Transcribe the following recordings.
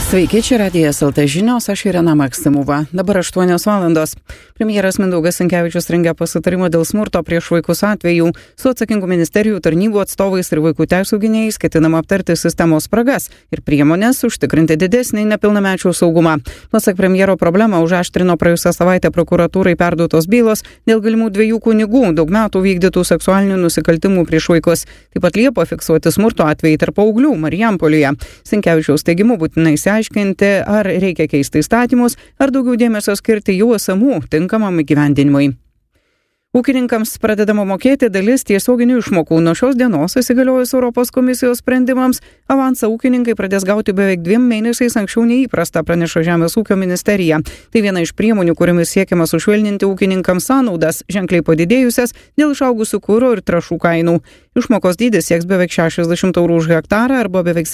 Sveiki, čia Radijas LT žinios, aš Irena Maksimova. Dabar 8 valandos. Premjeras Mindaugas Sinkevičius rengia pasitarimą dėl smurto prieš vaikus atvejų. Su atsakingų ministerijų tarnybų atstovais ir vaikų teisių gynėjais ketinama aptarti sistemos spragas ir priemonės užtikrinti didesnį nepilnamečių saugumą. Pasak premjero, problemą užaštrino praėjusią savaitę prokuratūrai perduotos bylos dėl galimų 2 kunigų daug metų vykdytų seksualinių nusikaltimų prieš vaikus. Taip pat Liepą fiksuoti smurto atvejai tarp paauglių Marijampolėje. Sinkevičiaus teigimu būtinai aiškinti, ar reikia keisti įstatymus, ar daugiau dėmesio skirti jų esamų tinkamam įgyvendinimui. Ūkininkams pradedama mokėti dalis tiesioginių išmokų. Nuo šios dienos įsigaliojus Europos komisijos sprendimams, avansą ūkininkai pradės gauti beveik 2 mėnesiais anksčiau neįprasta, praneša Žemės ūkio ministerija. Tai viena iš priemonių, kuriomis siekiama sušvelninti ūkininkams sąnaudas, ženkliai padidėjusias dėl išaugusių kuro ir trąšų kainų. Išmokos dydis sieks beveik 60 eurų už hektarą arba beveik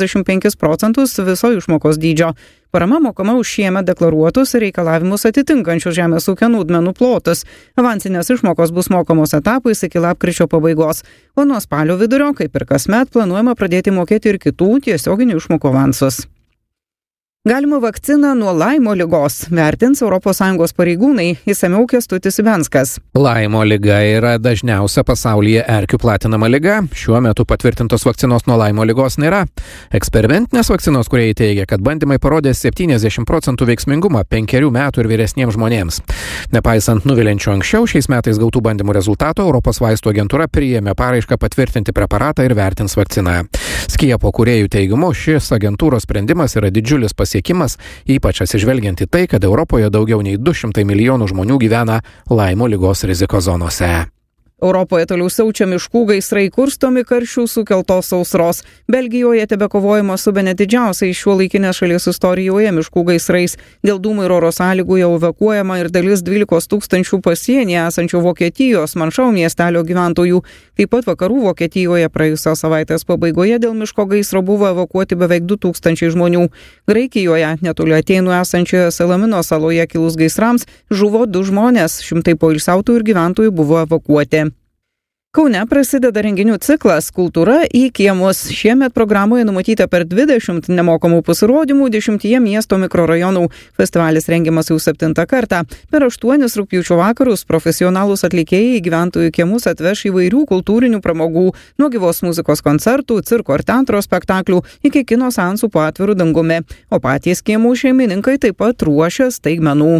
75% viso išmokos dydžio. Parama mokama už šiemet deklaruotus reikalavimus atitinkančius žemės ūkio naudmenų plotus. Avansinės išmokos bus mokamos etapais iki lapkričio pabaigos, o nuo spalio vidurio, kaip ir kasmet, planuojama pradėti mokėti ir kitų tiesioginių išmokų avansus. Galima vakciną nuo Laimo ligos vertins ES pareigūnai, išsamiau Kęstutis Ibenskas. Laimo liga yra dažniausia pasaulyje erkių platinama liga. Šiuo metu patvirtintos vakcinos nuo Laimo ligos nėra. Eksperimentinės vakcinos, kurie teigia, kad bandymai parodė 70% veiksmingumą 5 metų ir vyresniems žmonėms. Nepaisant nuviliančių anksčiau šiais metais gautų bandymų rezultatų, Europos vaistų agentūra priėmė paraišką patvirtinti preparatą ir vertins vakciną. Skiepo kūrėjų teigimu, šis agentūros sprendimas yra didžiulis pasiekimas, ypač atsižvelgiant į tai, kad Europoje daugiau nei 200 milijonų žmonių gyvena Laimo ligos rizikos zonose. Europoje toliau siaučia miškų gaisrai, kurstomi karščių sukeltos sausros. Belgijoje tebekovojama su bene didžiausiais šiuolaikinės šalies istorijoje miškų gaisrais. Dėl dūmų ir oro sąlygų jau evakuojama ir dalis 12 000 pasienyje esančių Vokietijos Manšau miestelio gyventojų. Taip pat vakarų Vokietijoje praėjusios savaitės pabaigoje dėl miško gaisro buvo evakuoti beveik 2000 žmonių. Graikijoje, netoli Atėnų esančioje Salamino saloje kilus gaisrams, žuvo 2 žmonės, šimtai poilsiautojų ir gyventojų buvo evakuoti. Kaune prasideda renginių ciklas Kultūra į kiemus. Šiemet programoje numatyta per 20 nemokamų pasirodymų 10 miesto mikrorajonų. Festivalis rengiamas jau 7 kartą. Per 8 rugpjūčio vakarus profesionalūs atlikėjai į gyventojų kiemus atveš įvairių kultūrinių pramogų, nuo gyvos muzikos koncertų, cirko ir teatro spektaklių iki kino seansų po atviru dangumi. O patys kiemų šeimininkai taip pat ruošia staigmenų.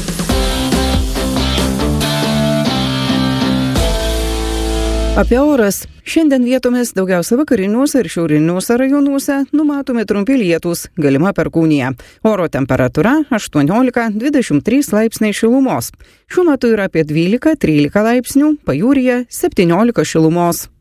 Apie oras. Šiandien vietomis daugiausia vakariniuose ir šiauriniuose rajonuose numatomi trumpi lietūs, galima perkūnija. Oro temperatūra 18–23 laipsniai šilumos. Šiuo metu yra apie 12–13 laipsnių, pajūryje 17 šilumos.